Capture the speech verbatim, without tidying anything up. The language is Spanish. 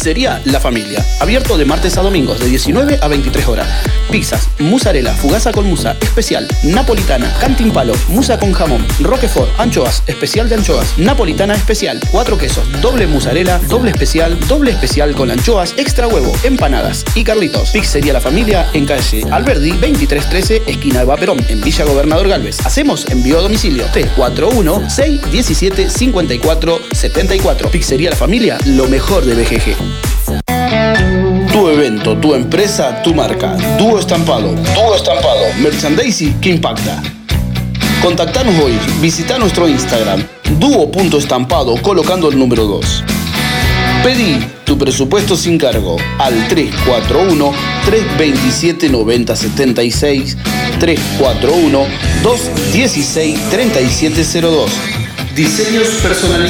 Pizzería La Familia. Abierto de martes a domingos de diecinueve a veintitrés horas. Pizzas, mozzarella, fugaza con musa, especial, napolitana, cantimpalo, musa con jamón, roquefort, anchoas, especial de anchoas, napolitana especial, cuatro quesos, doble mozzarella, doble especial, doble especial con anchoas, extra huevo, empanadas y Carlitos. Pizzería La Familia en calle Alberdi veintitrés trece, esquina de Vaperón, en Villa Gobernador Galvez. Hacemos envío a domicilio tres cuatro uno, seis uno siete, cinco cuatro siete cuatro. Pizzería La Familia, lo mejor de B G G. Tu evento, tu empresa, tu marca. Dúo Estampado. Dúo Estampado. Merchandising que impacta. Contactanos hoy. Visita nuestro Instagram. Dúo.estampado colocando el número dos. Pedí tu presupuesto sin cargo al tres cuatro uno, tres dos siete, nueve cero siete seis, tres cuatro uno, dos uno seis, tres siete cero dos. Diseños personalizados.